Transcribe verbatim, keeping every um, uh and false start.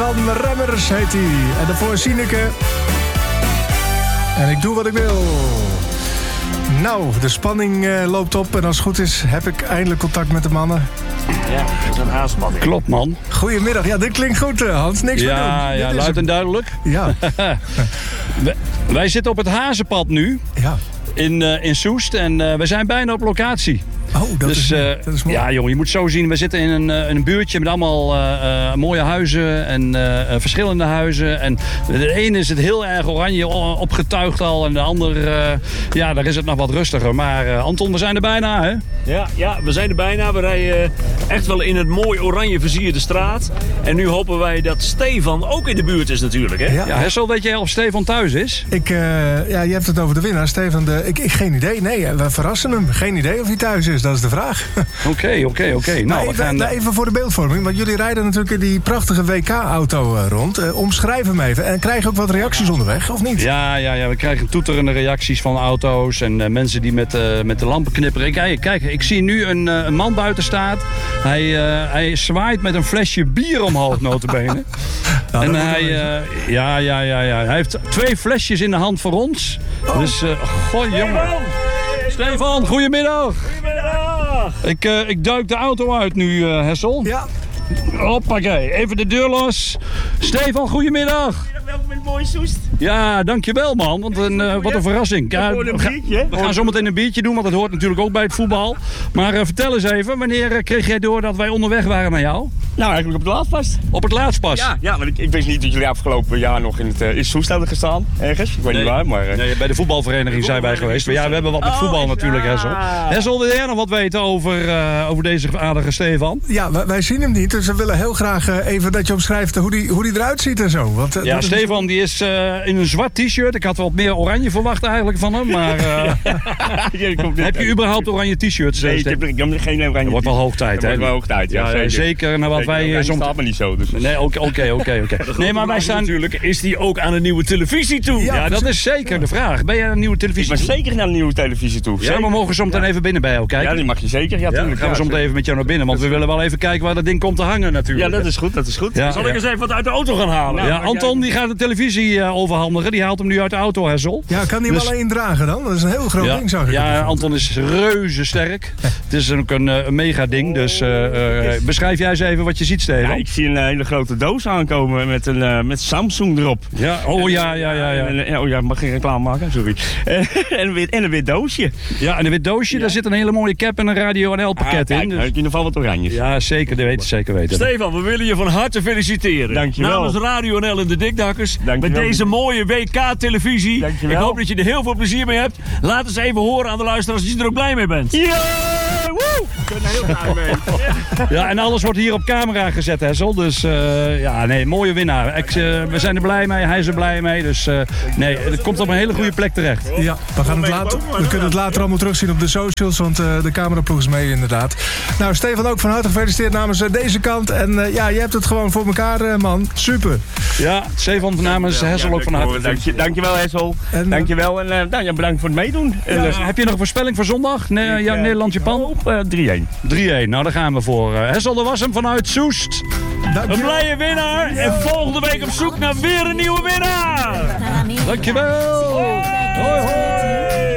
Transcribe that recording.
Stefan Remmers heet hij. En daarvoor Sineke. En ik doe wat ik wil. Nou, de spanning uh, loopt op. En als het goed is, heb ik eindelijk contact met de mannen. Ja, dat is een haarspanning. Klopt, man. Goedemiddag. Ja, dit klinkt goed, uh, Hans. Niks meer doen. Ja, ja, luid en duidelijk. Ja. wij, wij zitten op het Hazenpad nu. Ja. In, uh, in Soest. En uh, we zijn bijna op locatie. Oh, dat, dus, is, uh, dat is mooi. Ja, jongen, je moet zo zien. We zitten in een, uh, een buurtje met allemaal uh, uh, mooie huizen en uh, uh, verschillende huizen. En de ene is het heel erg oranje opgetuigd al. En de ander, uh, ja, daar is het nog wat rustiger. Maar uh, Anton, we zijn er bijna, hè? Ja, ja, we zijn er bijna. We rijden echt wel in het mooi oranje versierde straat. En nu hopen wij dat Stefan ook in de buurt is natuurlijk, hè? Ja, ja Hessel, weet jij of Stefan thuis is? Ik, uh, ja, je hebt het over de winnaar, Stefan. De, ik, ik, geen idee. Nee, we verrassen hem. Geen idee of hij thuis is. Dat is de vraag. Oké, oké, oké. Nou, even, gaan... nou, even voor de beeldvorming. Want jullie rijden natuurlijk in die prachtige W K-auto uh, rond. Uh, omschrijf hem even. En krijg je ook wat reacties onderweg, of niet? Ja, ja, ja, we krijgen toeterende reacties van auto's. En uh, mensen die met, uh, met de lampen knipperen. Kijk, kijk, ik zie nu een, uh, een man buiten staat. Hij, uh, hij zwaait met een flesje bier omhoog, notabene. Nou, en hij, uh, ja, ja, ja, ja. hij heeft twee flesjes in de hand voor ons. Oh. Dus, uh, goh, jongen. Stefan, goedemiddag. Goedemiddag. Ik, uh, ik duik de auto uit nu, uh, Hessel. Ja. Hoppakee, even de deur los. Stefan, goedemiddag. Welkom in het mooie Soest. Ja, dankjewel man, want een, uh, wat een verrassing. Ja, een we, ga, biertje, we gaan zo meteen een biertje doen, want dat hoort natuurlijk ook bij het voetbal. Maar uh, vertel eens even, wanneer uh, kreeg jij door dat wij onderweg waren naar jou? Nou, eigenlijk op het laatst pas. Op het laatst pas? Ja, ja, want ik, ik wist niet dat jullie afgelopen jaar nog in het uh, in Soest hadden gestaan. Ergens, ik weet nee, niet waar, maar... Uh... Nee, bij de voetbalvereniging zijn wij geweest. Maar ja, we hebben wat met voetbal oh, natuurlijk, ja. Hessel. Hessel, wil jij nog wat weten over, uh, over deze aardige Stefan? Ja, wij, wij zien hem niet, dus we willen heel graag uh, even dat je omschrijft hoe die, hoe die eruit ziet en zo. Want, uh, ja, Stefan die is uh, in een zwart t-shirt. Ik had wat meer oranje verwacht eigenlijk van hem, maar... Uh, ja, heb je überhaupt oranje t-shirts? Nee, ik heb, ik heb geen oranje. Dat wordt wel hoog tijd, hè? Dat wordt wel hoog tijd, ja. ja zeker. zeker naar wat zeker, wij... Dat staat me niet zo. Dus. Nee, oké, oké, oké. Nee, maar wij staan... Natuurlijk is die ook aan een nieuwe televisie toe. Ja, ja dat is zeker ja. de vraag. Ben jij aan een nieuwe televisie toe? Ik ben toe? zeker naar een nieuwe televisie toe. Ja, we mogen zo meteen ja. even binnen bij jou kijken. Ja, die mag je zeker. Ja, ja, dan gaan we zo meteen even met jou naar binnen. Want we willen wel even kijken waar dat ding komt te hangen natuurlijk. Ja, dat is goed, dat is goed. Ja, Zal ik ja. eens even wat uit de auto gaan halen? Ja, Anton die gaat de televisie uh, overhandigen. Die haalt hem nu uit de auto, Hessel. Ja, kan hij hem dus... alleen dragen dan? Dat is een heel groot ja, ding, zag ik. Ja, Anton is reuze sterk. Het is ook een, een mega ding. Dus uh, uh, beschrijf jij eens even wat je ziet, Steven. Ja, ik zie een hele grote doos aankomen met, een, uh, met Samsung erop. Ja, oh ja, ja, ja. ja. En, en, oh ja, mag geen reclame maken, sorry. en, een wit, en een wit doosje. Ja, en een wit doosje, ja. Daar zit een hele mooie cap en een radio en L-pakket ah, in. Dus... in ieder geval wat oranjes. Ja, zeker, dat weet ik zeker weten. Stefan, we willen je van harte feliciteren. Dankjewel. Namens Radio N L en de Dikdakkers. Met deze mooie W K-televisie. Ik hoop dat je er heel veel plezier mee hebt. Laat eens even horen aan de luisteraars dat je er ook blij mee bent. Ja! Woe! Ik ben er heel blij mee. Ja, en alles wordt hier op camera gezet, Hessel. Dus uh, ja, nee, mooie winnaar. Ik, uh, we zijn er blij mee, hij is er blij mee. Dus uh, nee, het komt op een hele goede plek terecht. Ja, we, gaan het later, we kunnen het later allemaal terugzien op de socials, want uh, de cameraploeg is mee inderdaad. Nou, Stefan, ook van harte gefeliciteerd namens uh, deze kant. En uh, ja, je hebt het gewoon voor elkaar, uh, man. Super. Ja, Stefan van namens ja, Hessel ja, ook van harte. Dank je, dankjewel, Hessel. En, uh, dankjewel en uh, nou, ja, bedankt voor het meedoen. Ja, uh, heb je nog een voorspelling voor zondag? Ne ja, uh, Nederland-Japan? Uh, drie-een. drie-een, nou daar gaan we voor. Uh, Hessel, dat was hem vanuit Soest. Dankjewel. Een blije winnaar. Ja. En volgende week op zoek naar weer een nieuwe winnaar. Dankjewel. Hoi, hoi.